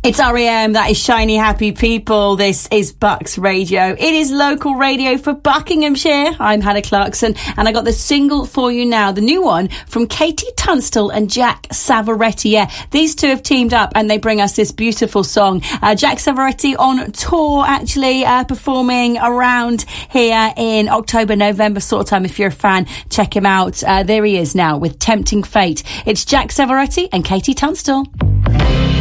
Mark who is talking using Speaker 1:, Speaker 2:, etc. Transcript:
Speaker 1: It's REM, that is Shiny Happy People. This is Bucks Radio. It is local radio for Buckinghamshire. I'm Hannah Clarkson, and I got the single for you now, the new one from Katie Tunstall and Jack Savoretti. Yeah, these two have teamed up and they bring us this beautiful song. Jack Savoretti on tour, actually, performing around here in October, November sort of time. If you're a fan, check him out. There he is now with Tempting Fate. It's Jack Savoretti and Katie Tunstall.